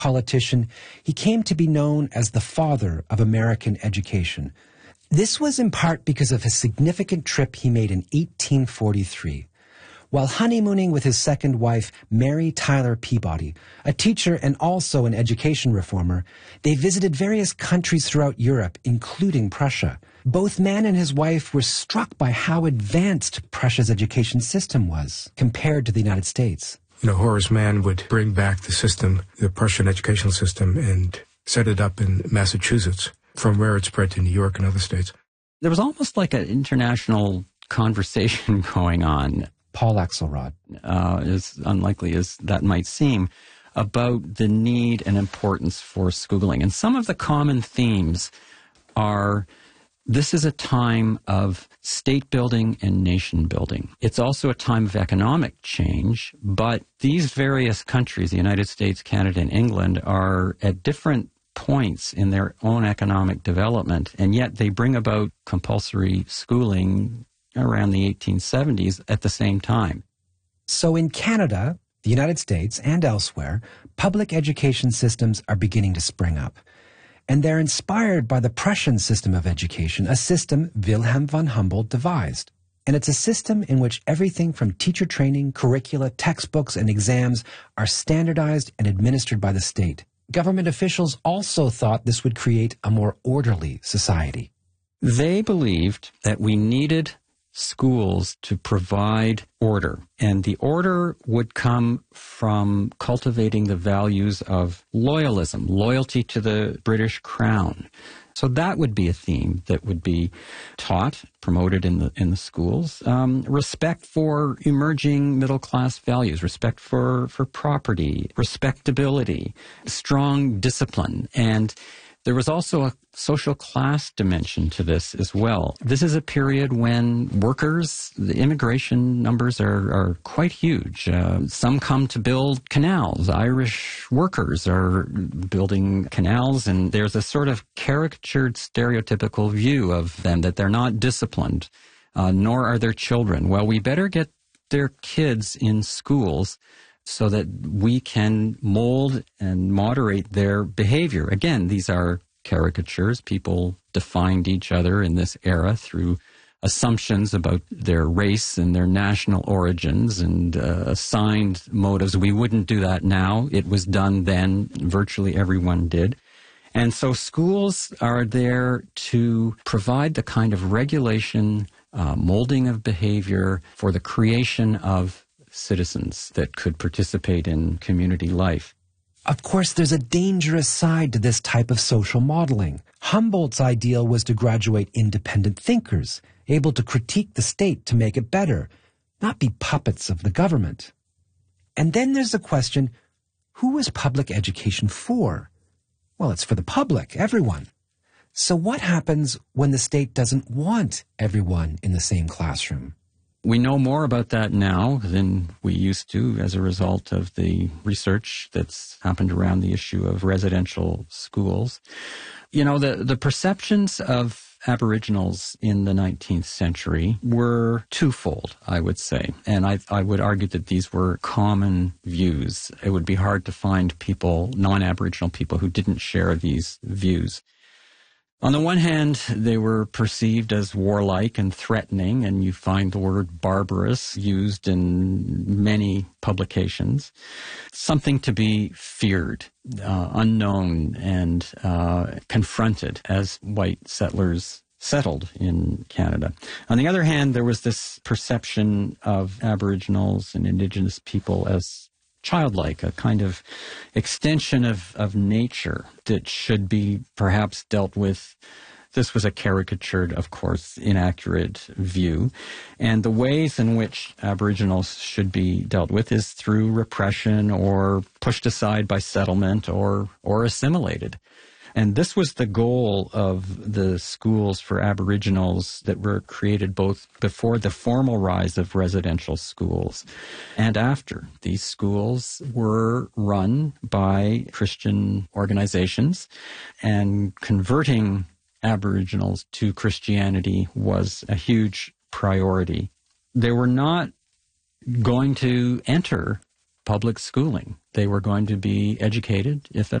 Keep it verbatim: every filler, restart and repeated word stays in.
politician, he came to be known as the father of American education. This was in part because of a significant trip he made in eighteen forty-three. While honeymooning with his second wife, Mary Tyler Peabody, a teacher and also an education reformer, they visited various countries throughout Europe, including Prussia. Both man and his wife were struck by how advanced Prussia's education system was compared to the United States. You know, Horace Mann would bring back the system, the Prussian educational system, and set it up in Massachusetts, from where it spread to New York and other states. There was almost like an international conversation going on. Paul Axelrod. Uh, as unlikely as that might seem, about the need and importance for schooling. And some of the common themes are, this is a time of state building and nation building. It's also a time of economic change, but these various countries, the United States, Canada, and England, are at different points in their own economic development, and yet they bring about compulsory schooling around the eighteen seventies at the same time. So in Canada, the United States, and elsewhere, public education systems are beginning to spring up. And they're inspired by the Prussian system of education, a system Wilhelm von Humboldt devised. And it's a system in which everything from teacher training, curricula, textbooks, and exams are standardized and administered by the state. Government officials also thought this would create a more orderly society. They believed that we needed schools to provide order, and the order would come from cultivating the values of loyalism, loyalty to the British Crown. So that would be a theme that would be taught, promoted in the in the schools. Um, respect for emerging middle-class values, respect for, for property, respectability, strong discipline, and there was also a social class dimension to this as well. This is a period when workers, the immigration numbers are, are quite huge. Uh, some come to build canals. Irish workers are building canals, and there's a sort of caricatured, stereotypical view of them, that they're not disciplined, uh, nor are their children. Well, we better get their kids in schools so that we can mold and moderate their behavior. Again, these are caricatures. People defined each other in this era through assumptions about their race and their national origins and uh, assigned motives. We wouldn't do that now. It was done then. Virtually everyone did. And so schools are there to provide the kind of regulation, uh, molding of behavior for the creation of citizens that could participate in community life. Of course, there's a dangerous side to this type of social modeling. Humboldt's ideal was to graduate independent thinkers, able to critique the state to make it better, not be puppets of the government. And then there's the question, who is public education for? Well, it's for the public, everyone. So what happens when the state doesn't want everyone in the same classroom? We know more about that now than we used to as a result of the research that's happened around the issue of residential schools. You know, the, the perceptions of Aboriginals in the nineteenth century were twofold, I would say. And I, I would argue that these were common views. It would be hard to find people, non-Aboriginal people, who didn't share these views. On the one hand, they were perceived as warlike and threatening, and you find the word barbarous used in many publications. Something to be feared, uh, unknown, and uh, confronted as white settlers settled in Canada. On the other hand, there was this perception of Aboriginals and Indigenous people as childlike, a kind of extension of, of nature that should be perhaps dealt with. This was a caricatured, of course, inaccurate view. And the ways in which Aboriginals should be dealt with is through repression or pushed aside by settlement or, or assimilated. And this was the goal of the schools for Aboriginals that were created both before the formal rise of residential schools and after. These schools were run by Christian organizations, and converting Aboriginals to Christianity was a huge priority. They were not going to enter public schooling. They were going to be educated, if at